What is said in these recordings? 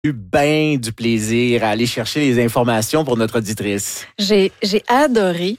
eu bien du plaisir à aller chercher les informations pour notre auditrice. J'ai adoré.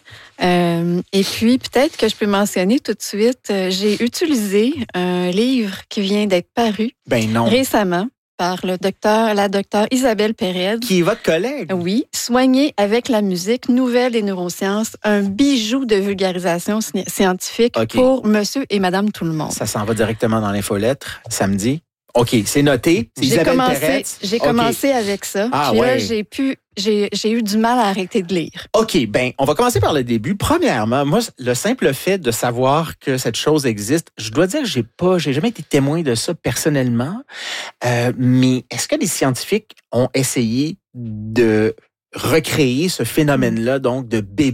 Et puis, peut-être que je peux mentionner tout de suite, j'ai utilisé un livre qui vient d'être paru récemment par la docteure Isabelle Pérez. Qui est votre collègue. Oui, Soigner avec la musique, nouvelles des neurosciences, un bijou de vulgarisation scientifique pour monsieur et madame tout le monde. Ça s'en va directement dans l'infolettre, samedi. OK, c'est noté. C'est Isabelle Pérez. J'ai commencé avec ça. Puis là, j'ai eu du mal à arrêter de lire. OK, on va commencer par le début. Premièrement, moi, le simple fait de savoir que cette chose existe, je dois dire que j'ai jamais été témoin de ça personnellement. Mais est-ce que les scientifiques ont essayé de recréer ce phénomène-là, donc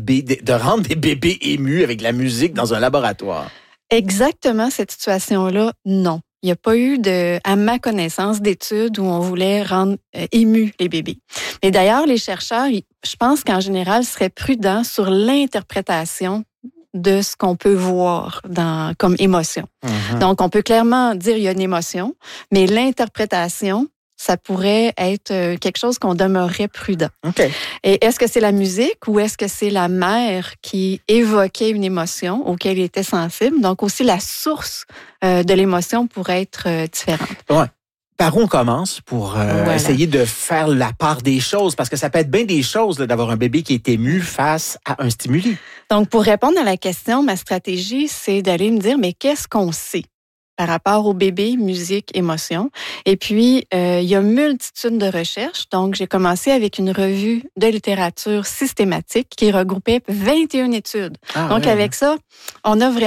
de rendre des bébés émus avec de la musique dans un laboratoire? Exactement cette situation-là, non. Il n'y a pas eu à ma connaissance, d'études où on voulait rendre émus les bébés. Mais d'ailleurs, les chercheurs, je pense qu'en général, seraient prudents sur l'interprétation de ce qu'on peut voir comme émotion. Mm-hmm. Donc, on peut clairement dire qu'il y a une émotion, mais l'interprétation, ça pourrait être quelque chose qu'on demeurerait prudent. Okay. Et est-ce que c'est la musique ou est-ce que c'est la mère qui évoquait une émotion auquel il était sensible? Donc aussi, la source de l'émotion pourrait être différente. Ouais. Par où on commence pour essayer de faire la part des choses? Parce que ça peut être bien des choses là, d'avoir un bébé qui est ému face à un stimuli. Donc, pour répondre à la question, ma stratégie, c'est d'aller me dire, mais qu'est-ce qu'on sait par rapport au bébé, musique, émotion. Et puis, il y a une multitude de recherches. Donc, j'ai commencé avec une revue de littérature systématique qui regroupait 21 études. Donc, avec ça, on a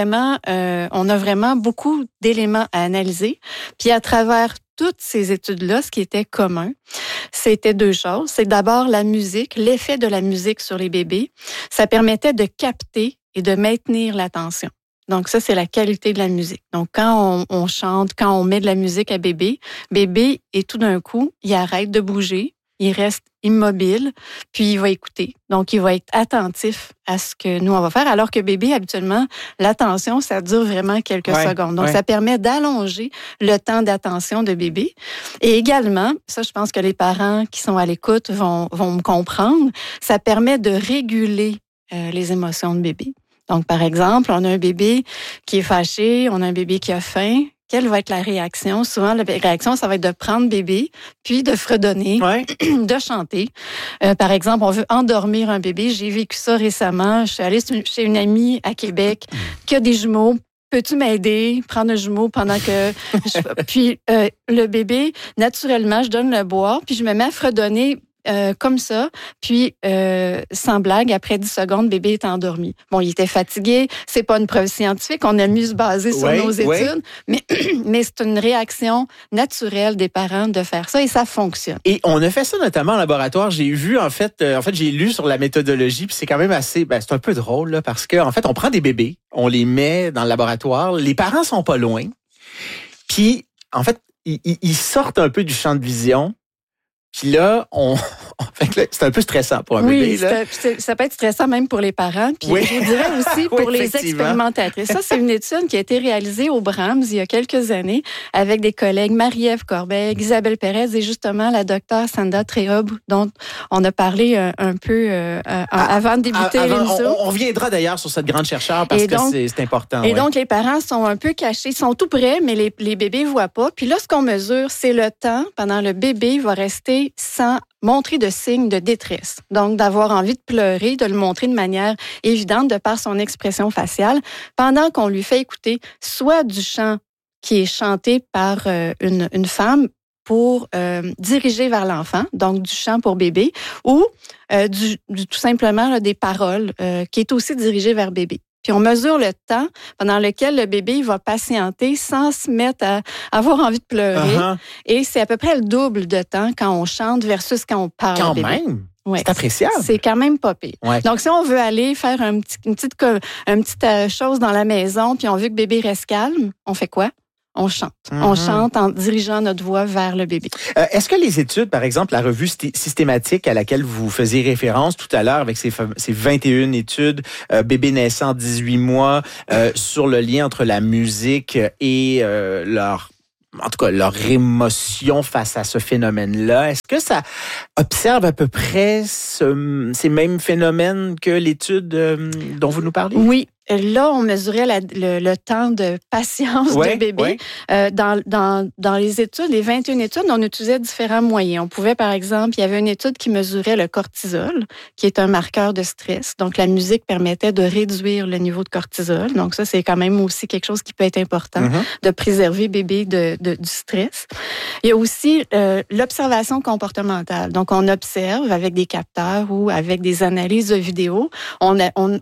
vraiment beaucoup d'éléments à analyser. Puis, à travers toutes ces études-là, ce qui était commun, c'était deux choses. C'est d'abord la musique, l'effet de la musique sur les bébés. Ça permettait de capter et de maintenir l'attention. Donc, ça, c'est la qualité de la musique. Donc, quand on chante, quand on met de la musique à bébé, et tout d'un coup, il arrête de bouger, il reste immobile, puis il va écouter. Donc, il va être attentif à ce que nous, on va faire, alors que bébé, habituellement, l'attention, ça dure vraiment quelques secondes. Donc, ça permet d'allonger le temps d'attention de bébé. Et également, ça, je pense que les parents qui sont à l'écoute vont me comprendre, ça permet de réguler les émotions de bébé. Donc, par exemple, on a un bébé qui est fâché, on a un bébé qui a faim. Quelle va être la réaction? Souvent, la réaction, ça va être de prendre bébé, puis de fredonner, de chanter. Par exemple, on veut endormir un bébé. J'ai vécu ça récemment. Je suis allée chez une amie à Québec qui a des jumeaux. Peux-tu m'aider? Prendre un jumeau pendant que... Puis, le bébé, naturellement, je donne le boire, puis je me mets à fredonner comme ça, puis sans blague, après 10 secondes, bébé est endormi. Bon, il était fatigué, c'est pas une preuve scientifique, on a mieux se baser sur nos études, mais c'est une réaction naturelle des parents de faire ça et ça fonctionne. Et on a fait ça notamment en laboratoire. J'ai vu, en fait, j'ai lu sur la méthodologie, puis c'est quand même assez, c'est un peu drôle, là, parce que, en fait, on prend des bébés, on les met dans le laboratoire, les parents sont pas loin, puis, en fait, ils sortent un peu du champ de vision. Puis là, c'est un peu stressant pour un bébé. Là. Ça peut être stressant même pour les parents. Puis je vous dirais aussi pour les expérimentatrices. Ça, c'est une étude qui a été réalisée au Brahms il y a quelques années avec des collègues Marie-Ève Corbeil, Isabelle Pérez et justement la docteure Sandra Trehob, dont on a parlé un peu avant de débuter l'émission. On reviendra d'ailleurs sur cette grande chercheure parce que c'est important. Et donc, les parents sont un peu cachés, ils sont tout près, mais les bébés ne voient pas. Puis là, ce qu'on mesure, c'est le temps pendant le bébé va rester sans montrer de signes de détresse. Donc, d'avoir envie de pleurer, de le montrer de manière évidente de par son expression faciale, pendant qu'on lui fait écouter soit du chant qui est chanté par une femme pour diriger vers l'enfant, donc du chant pour bébé, ou tout simplement là, des paroles qui est aussi dirigé vers bébé. Puis on mesure le temps pendant lequel le bébé va patienter sans se mettre à avoir envie de pleurer. Uh-huh. Et c'est à peu près le double de temps quand on chante versus quand on parle. Quand bébé. Même? Ouais, c'est appréciable. C'est quand même pas pire. Ouais. Donc, si on veut aller faire une petite chose dans la maison, puis on veut que bébé reste calme, on fait quoi? On chante. Mm-hmm. On chante en dirigeant notre voix vers le bébé. Est-ce que les études, par exemple, la revue systématique à laquelle vous faisiez référence tout à l'heure avec ces 21 études, bébés naissants 18 mois, sur le lien entre la musique et leur en tout cas, leur émotion face à ce phénomène-là. Est-ce que ça observe à peu près ces mêmes phénomènes que l'étude dont vous nous parlez? Oui. Là, on mesurait le temps de patience de bébé. Dans les études, les 21 études, on utilisait différents moyens. On pouvait, par exemple, il y avait une étude qui mesurait le cortisol, qui est un marqueur de stress. Donc, la musique permettait de réduire le niveau de cortisol. Donc, ça, c'est quand même aussi quelque chose qui peut être important, de préserver bébé du stress. Il y a aussi l'observation comportementale. Donc, on observe avec des capteurs ou avec des analyses de vidéos. On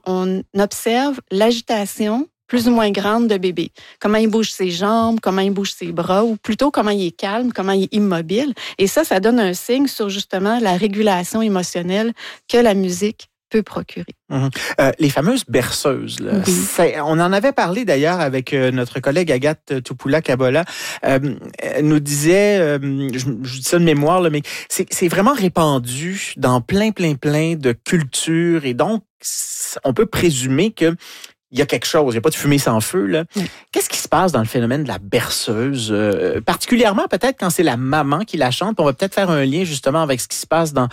observe l'agitation plus ou moins grande de bébé. Comment il bouge ses jambes, comment il bouge ses bras, ou plutôt comment il est calme, comment il est immobile. Et ça donne un signe sur justement la régulation émotionnelle que la musique peut procurer. Les fameuses berceuses, là, on en avait parlé d'ailleurs avec notre collègue Agathe Tupoula-Kabola. Elle nous disait, je dis ça de mémoire, là, mais c'est vraiment répandu dans plein de cultures et donc on peut présumer que il y a quelque chose, il n'y a pas de fumée sans feu, là. Qu'est-ce qui se passe dans le phénomène de la berceuse? Particulièrement peut-être quand c'est la maman qui la chante. On va peut-être faire un lien justement avec ce qui se passe dans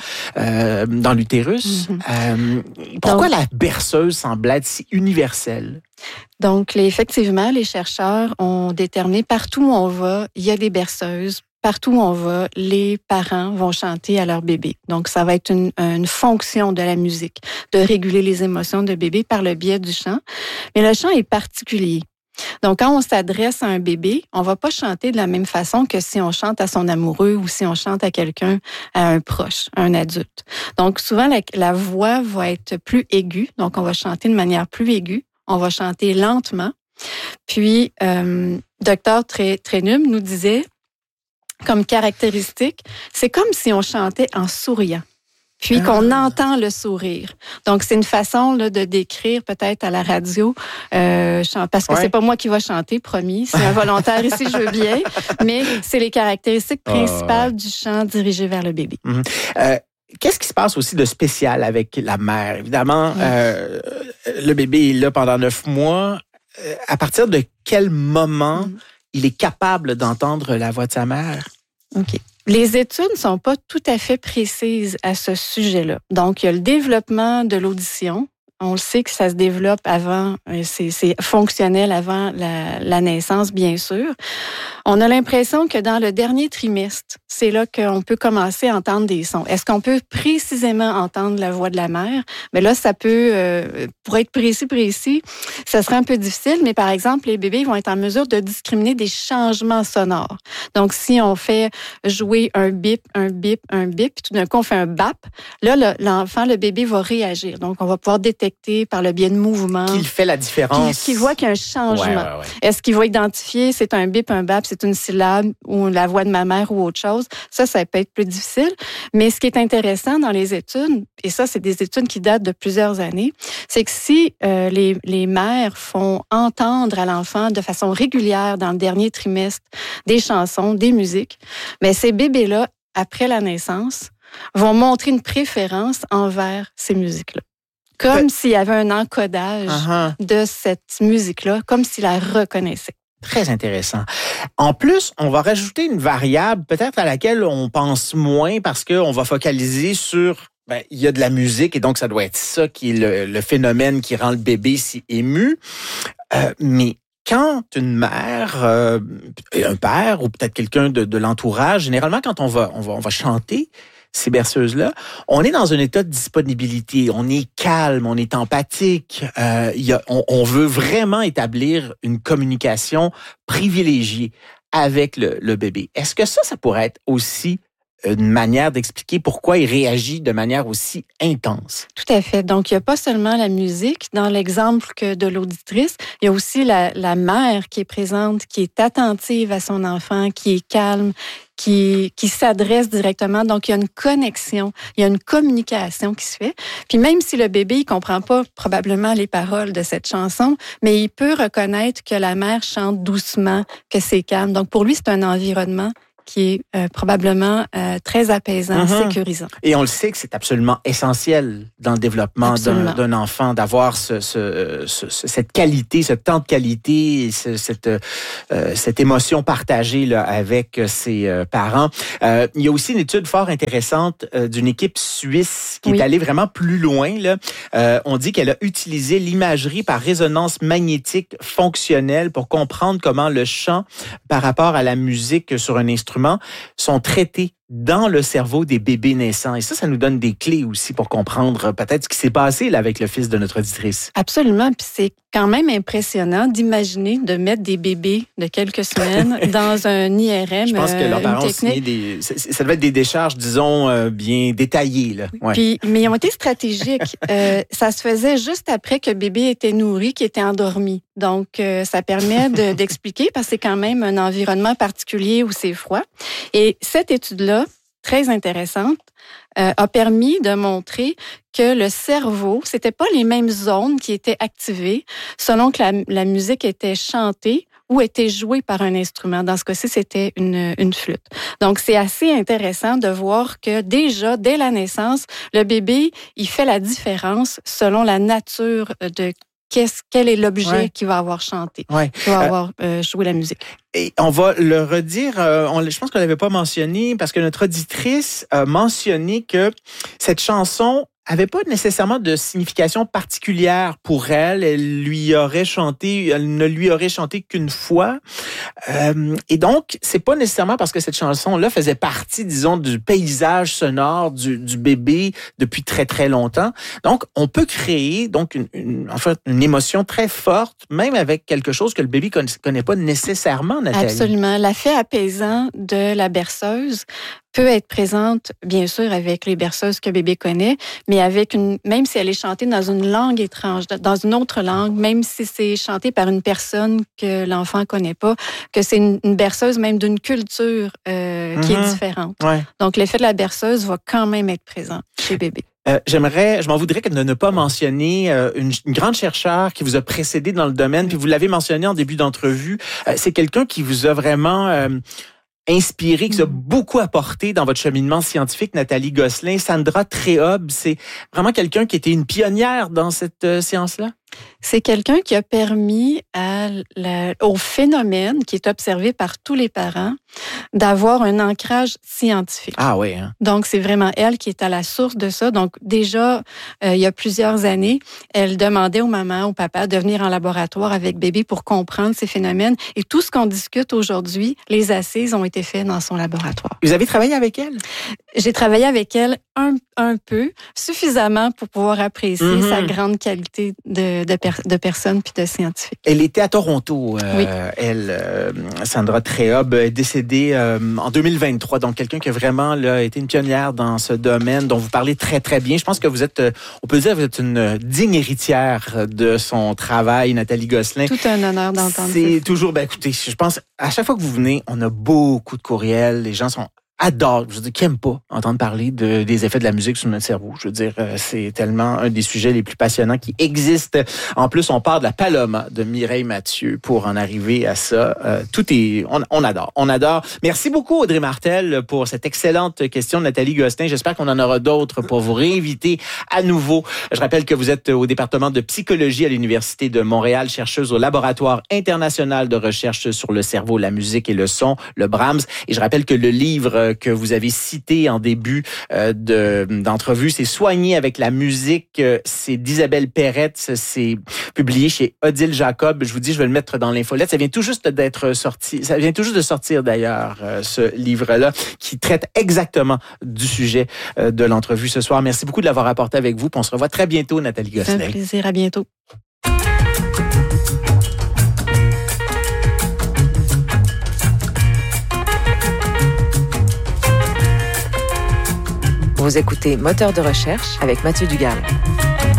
l'utérus. Pourquoi la berceuse semble être si universelle? Donc, effectivement, les chercheurs ont déterminé partout où on va, il y a des berceuses. Partout où on va, les parents vont chanter à leur bébé. Donc, ça va être une fonction de la musique, de réguler les émotions de bébé par le biais du chant. Mais le chant est particulier. Donc, quand on s'adresse à un bébé, on va pas chanter de la même façon que si on chante à son amoureux ou si on chante à quelqu'un, à un proche, à un adulte. Donc, souvent, la voix va être plus aiguë. Donc, on va chanter de manière plus aiguë. On va chanter lentement. Puis, Dr. Trenum nous disait, comme caractéristique, c'est comme si on chantait en souriant, puis qu'on entend le sourire. Donc, c'est une façon là, de décrire peut-être à la radio, parce que c'est pas moi qui va chanter, promis, c'est un volontaire ici, je veux bien, mais c'est les caractéristiques principales du chant dirigé vers le bébé. Qu'est-ce qui se passe aussi de spécial avec la mère? Évidemment, le bébé est là pendant 9 mois. À partir de quel moment il est capable d'entendre la voix de sa mère? OK. Les études ne sont pas tout à fait précises à ce sujet-là. Donc, il y a le développement de l'audition. On le sait que ça se développe avant, c'est fonctionnel avant la naissance, bien sûr. On a l'impression que dans le dernier trimestre, c'est là qu'on peut commencer à entendre des sons. Est-ce qu'on peut précisément entendre la voix de la mère? Mais là, ça peut, pour être précis, ça serait un peu difficile, mais par exemple, les bébés vont être en mesure de discriminer des changements sonores. Donc, si on fait jouer un bip, puis tout d'un coup, on fait un bap, là, l'enfant, le bébé va réagir. Donc, on va pouvoir détecter par le biais de mouvements. Qu'il fait la différence. Qu'il voit qu'il y a un changement. Ouais. Est-ce qu'il va identifier c'est un bip, un bap, c'est une syllabe ou la voix de ma mère ou autre chose? Ça peut être plus difficile. Mais ce qui est intéressant dans les études, et ça, c'est des études qui datent de plusieurs années, c'est que si les mères font entendre à l'enfant de façon régulière dans le dernier trimestre des chansons, des musiques, mais ces bébés-là, après la naissance, vont montrer une préférence envers ces musiques-là. Comme s'il y avait un encodage de cette musique-là, comme s'il la reconnaissait. Très intéressant. En plus, on va rajouter une variable peut-être à laquelle on pense moins parce qu'on va focaliser sur, il y a de la musique et donc ça doit être ça qui est le phénomène qui rend le bébé si ému. Mais quand une mère, un père ou peut-être quelqu'un de l'entourage, généralement quand on va chanter ces berceuses-là, on est dans un état de disponibilité, on est calme, on est empathique, on veut vraiment établir une communication privilégiée avec le bébé. Est-ce que ça pourrait être aussi une manière d'expliquer pourquoi il réagit de manière aussi intense? Tout à fait. Donc, il n'y a pas seulement la musique. Dans l'exemple de l'auditrice, il y a aussi la mère qui est présente, qui est attentive à son enfant, qui est calme, qui s'adresse directement. Donc, il y a une connexion, il y a une communication qui se fait. Puis même si le bébé ne comprend pas probablement les paroles de cette chanson, mais il peut reconnaître que la mère chante doucement, que c'est calme. Donc, pour lui, c'est un environnement qui est probablement très apaisant, sécurisant. Et on le sait que c'est absolument essentiel dans le développement d'un enfant d'avoir cette qualité, ce temps de qualité, cette émotion partagée là, avec ses parents. Il y a aussi une étude fort intéressante d'une équipe suisse qui est allée vraiment plus loin. Là. On dit qu'elle a utilisé l'imagerie par résonance magnétique fonctionnelle pour comprendre comment le chant par rapport à la musique sur un instrument sont traités dans le cerveau des bébés naissants. Et ça nous donne des clés aussi pour comprendre peut-être ce qui s'est passé là, avec le fils de notre auditrice. Absolument. Puis c'est quand même impressionnant d'imaginer de mettre des bébés de quelques semaines dans un IRM. Je pense que leurs parents ont signé ça devait être des décharges, disons, bien détaillées. Là. Ouais. Puis, mais ils ont été stratégiques. Ça se faisait juste après que le bébé était nourri, qu'il était endormi. Donc, ça permet d'expliquer parce que c'est quand même un environnement particulier où c'est froid. Et cette étude-là, très intéressante, a permis de montrer que le cerveau, c'était pas les mêmes zones qui étaient activées selon que la musique était chantée ou était jouée par un instrument. Dans ce cas-ci, c'était une flûte. Donc, c'est assez intéressant de voir que déjà, dès la naissance, le bébé, il fait la différence selon la nature de quel est l'objet qui va avoir chanté, qui va avoir joué la musique. Et on va le redire, je pense qu'on l'avait pas mentionné parce que notre auditrice a mentionné que cette chanson avait pas nécessairement de signification particulière pour elle. Elle ne lui aurait chanté qu'une fois. Et donc, c'est pas nécessairement parce que cette chanson-là faisait partie, disons, du paysage sonore du bébé depuis très, très longtemps. Donc, on peut créer donc une émotion très forte, même avec quelque chose que le bébé connaît pas nécessairement, Nathalie. Absolument. L'effet apaisant de la berceuse peut être présente, bien sûr, avec les berceuses que bébé connaît, mais même si elle est chantée dans une langue étrange, dans une autre langue, même si c'est chanté par une personne que l'enfant connaît pas, que c'est une berceuse même d'une culture qui est différente. Ouais. Donc, l'effet de la berceuse va quand même être présent chez bébé. Je m'en voudrais de ne pas mentionner une grande chercheure qui vous a précédé dans le domaine, puis vous l'avez mentionné en début d'entrevue. C'est quelqu'un qui vous a vraiment inspiré, qui vous a beaucoup apporté dans votre cheminement scientifique, Nathalie Gosselin. Sandra Trehob, c'est vraiment quelqu'un qui était une pionnière dans cette science-là? C'est quelqu'un qui a permis au phénomène qui est observé par tous les parents d'avoir un ancrage scientifique. Ah oui. Hein? Donc, c'est vraiment elle qui est à la source de ça. Donc, déjà, il y a plusieurs années, elle demandait aux mamans, aux papas de venir en laboratoire avec bébé pour comprendre ces phénomènes. Et tout ce qu'on discute aujourd'hui, les assises ont été faites dans son laboratoire. Vous avez travaillé avec elle? J'ai travaillé avec elle un peu, suffisamment pour pouvoir apprécier sa grande qualité de personne puis de scientifique. Elle était à Toronto, Sandra Trehob, est décédée en 2023. Donc, quelqu'un qui a vraiment été une pionnière dans ce domaine dont vous parlez très, très bien. Je pense que vous êtes, on peut dire, vous êtes une digne héritière de son travail, Nathalie Gosselin. Tout un honneur d'entendre ça. C'est toujours, écoutez, je pense, à chaque fois que vous venez, on a beaucoup de courriels. Les gens adore, je veux dire, qui n'aime pas entendre parler des effets de la musique sur notre cerveau. Je veux dire, c'est tellement un des sujets les plus passionnants qui existent. En plus, on part de la Paloma de Mireille Mathieu pour en arriver à ça. On adore. Merci beaucoup, Audrey Martel, pour cette excellente question de Nathalie Gosselin. J'espère qu'on en aura d'autres pour vous réinviter à nouveau. Je rappelle que vous êtes au département de psychologie à l'Université de Montréal, chercheuse au Laboratoire international de recherche sur le cerveau, la musique et le son, le Brahms. Et je rappelle que le livre que vous avez cité en début d'entrevue, c'est Soigner avec la musique. C'est d'Isabelle Perrette. C'est publié chez Odile Jacob. Je vous dis, je vais le mettre dans l'infolette. Ça vient tout juste d'être sorti. Ça vient tout juste de sortir d'ailleurs, ce livre-là, qui traite exactement du sujet de l'entrevue ce soir. Merci beaucoup de l'avoir apporté avec vous. Puis on se revoit très bientôt, Nathalie Gosselin. C'est un plaisir. À bientôt. Vous écoutez Moteur de recherche avec Mathieu Dugal.